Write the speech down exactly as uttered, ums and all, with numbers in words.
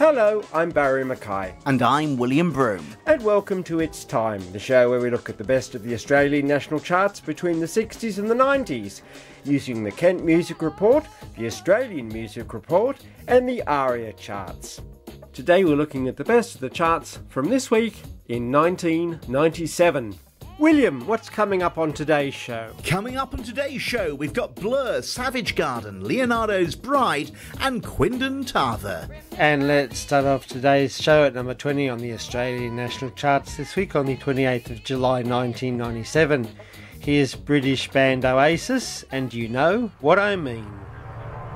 Hello, I'm Barry Mackay. And I'm William Broome. And welcome to It's Time, the show where we look at the best of the Australian national charts between the sixties and the nineties, using the Kent Music Report, the Australian Music Report, and the ARIA charts. Today we're looking at the best of the charts from this week in nineteen ninety-seven. William, what's coming up on today's show? Coming up on today's show, we've got Blur, Savage Garden, Leonardo's Bride, and Quindon Tarver. And let's start off today's show at number twenty on the Australian national charts this week on the twenty-eighth of July nineteen ninety-seven. Here's British band Oasis, and You Know What I Mean.